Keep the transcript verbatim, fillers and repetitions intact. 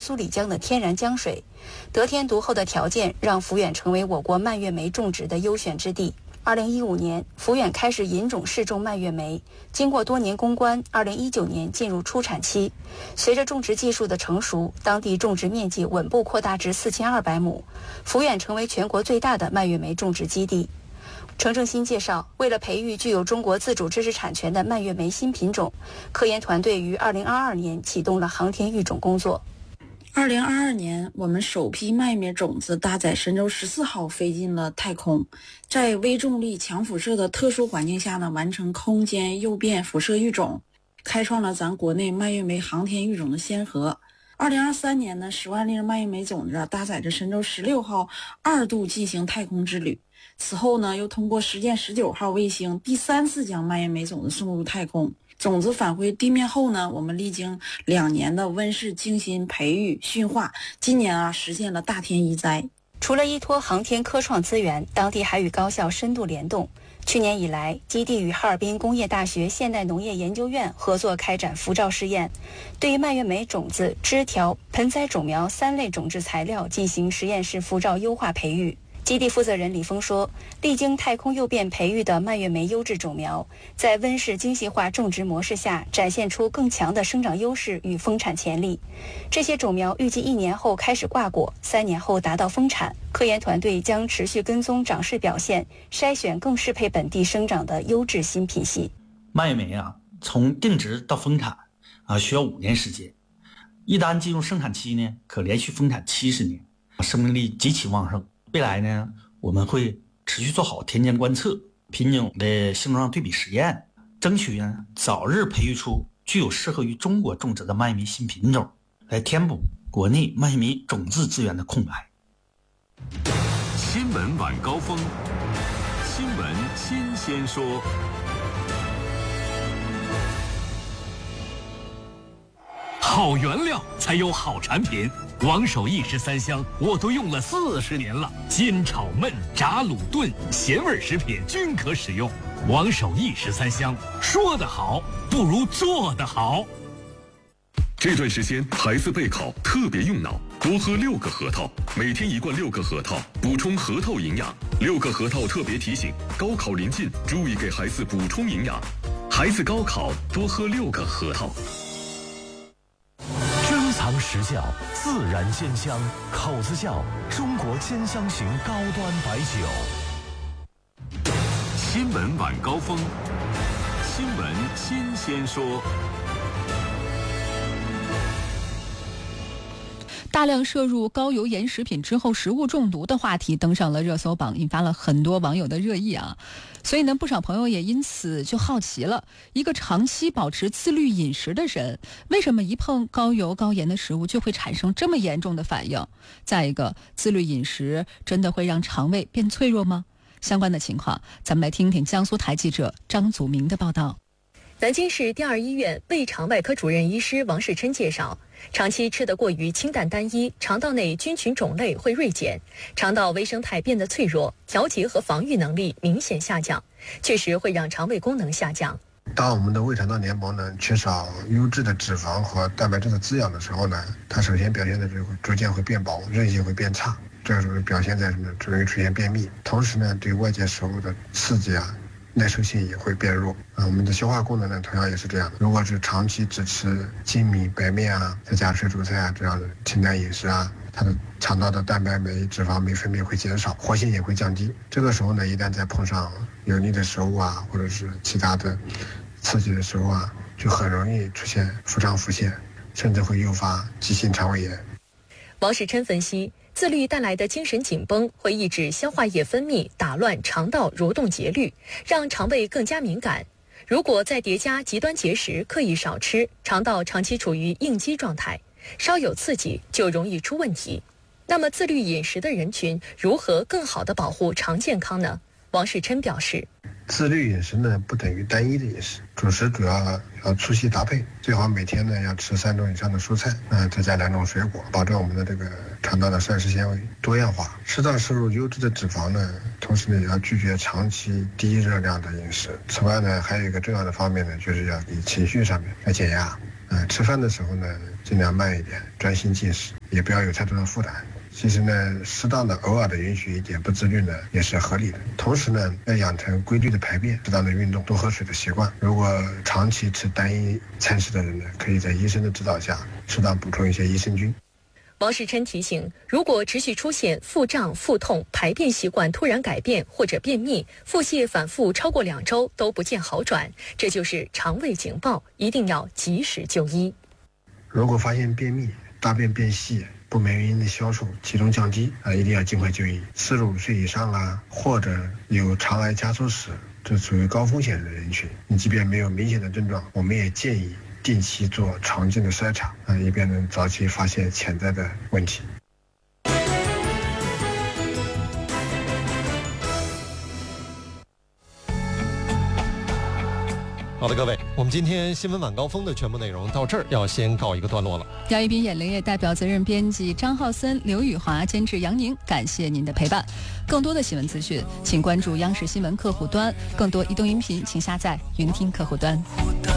苏里江的天然江水。得天独厚的条件让抚远成为我国蔓越莓种植的优选之地。二零一五年，抚远开始引种试种蔓越莓，经过多年攻关，二零一九年进入出产期。随着种植技术的成熟，当地种植面积稳步扩大至四千二百亩，抚远成为全国最大的蔓越莓种植基地。程正新介绍，为了培育具有中国自主知识产权的蔓越莓新品种，科研团队于二零二二年启动了航天育种工作。 二零二二年，我们首批蔓越莓种子搭载神舟十四号飞进了太空，在微重力、强辐射的特殊环境下呢，完成空间诱变辐射育种，开创了咱国内蔓越莓航天育种的先河。二零二三年呢，十万粒蔓越莓种子搭载着神舟十六号二度进行太空之旅。此后呢，又通过实践十九号卫星第三次将蔓越莓种子送入太空。种子返回地面后呢，我们历经两年的温室精心培育驯化，今年啊实现了大田移栽。 除了依托航天科创资源，当地还与高校深度联动。去年以来，基地与哈尔滨工业大学现代农业研究院合作开展辐照试验，对于蔓越莓种子、枝条、盆栽种苗三类种质材料进行实验室辐照优化培育。基地负责人李峰说，历经太空诱变培育的蔓越莓优质种苗，在温室精细化种植模式下展现出更强的生长优势与丰产潜力。这些种苗预计一年后开始挂果，三年后达到丰产。科研团队将持续跟踪长势表现，筛选更适配本地生长的优质新品系。 蔓越莓啊，从定植到丰产啊，需要五年时间。一旦进入生产期呢，可连续丰产七十年，生命力极其旺盛。未来呢，我们会持续做好田间观测、品种的性状对比实验，争取呢早日培育出具有适合于中国种植的蔓越莓新品种，来填补国内蔓越莓种子资源的空白。 新闻晚高峰，新闻新鲜说。好原料才有好产品。王守义十三香我都用了四十年了，煎炒焖炸卤炖咸味食品均可使用。王守义十三香，说得好不如做得好。 这段时间孩子备考特别用脑，多喝六个核桃，每天一罐六个核桃，补充核桃营养。六个核桃特别提醒，高考临近，注意给孩子补充营养。孩子高考多喝六个核桃。 珍藏实窖，自然鲜香，口子窖，中国兼香型高端白酒。新闻晚高峰，新闻新鲜说。 大量摄入高油盐食品之后食物中毒的话题登上了热搜榜，引发了很多网友的热议啊。所以呢，不少朋友也因此就好奇了，一个长期保持自律饮食的人，为什么一碰高油高盐的食物就会产生这么严重的反应？再一个，自律饮食真的会让肠胃变脆弱吗？相关的情况，咱们来听听江苏台记者张祖明的报道。 南京市第二医院胃肠外科主任医师王世琛介绍，长期吃得过于清淡单一，肠道内菌群种类会锐减，肠道微生态变得脆弱，调节和防御能力明显下降，确实会让肠胃功能下降。 当我们的胃肠道黏膜呢缺少优质的脂肪和蛋白质的滋养的时候呢，它首先表现的就会逐渐会变薄，韧性会变差，这个时候表现在什么？容易出现便秘。同时呢，对外界食物的刺激啊，耐受性也会变弱啊。我们的消化功能呢，同样也是这样的。如果是长期只吃精米、白面啊，再加水煮菜啊这样的清淡饮食啊，它的肠道的蛋白酶、脂肪酶分泌会减少，活性也会降低。这个时候呢，一旦再碰上油腻的食物啊，或者是其他的刺激的食物啊，就很容易出现腹胀腹泻，甚至会诱发急性肠胃炎。 王世琛分析，自律带来的精神紧绷会抑制消化液分泌，打乱肠道蠕动节律，让肠胃更加敏感。如果再叠加极端节食，刻意少吃，肠道长期处于应激状态，稍有刺激就容易出问题。那么自律饮食的人群如何更好地保护肠健康呢？王世琛表示， 自律饮食呢不等于单一的饮食，主食主要要粗细搭配，最好每天呢要吃三种以上的蔬菜，那再加两种水果，保证我们的这个肠道的膳食纤维多样化。适当摄入优质的脂肪呢，同时呢也要拒绝长期低热量的饮食。此外呢，还有一个重要的方面呢，就是要以情绪上面来减压。 呃，吃饭的时候呢，尽量慢一点，专心进食，也不要有太多的负担。其实呢，适当的偶尔的允许一点不自律呢，也是合理的。同时呢，要养成规律的排便、适当的运动、多喝水的习惯。如果长期吃单一餐食的人呢，可以在医生的指导下，适当补充一些益生菌。 王世琛提醒，如果持续出现腹胀、腹痛、排便习惯突然改变或者便秘、腹泻反复超过两周都不见好转，这就是肠胃警报，一定要及时就医。 如果发现便秘、大便变细、不明原因的消瘦、体重降低啊，一定要尽快就医。四十五岁以上啦，或者有肠癌家族史，这属于高风险的人群。你即便没有明显的症状，我们也建议定期做肠镜的筛查啊，以便能早期发现潜在的问题。 好的，各位，我们今天新闻晚高峰的全部内容到这儿要先告一个段落了。 姚一斌、演雷也代表责任编辑张浩森、刘宇华，监制杨宁，感谢您的陪伴。更多的新闻资讯，请关注央视新闻客户端；更多移动音频，请下载云听客户端。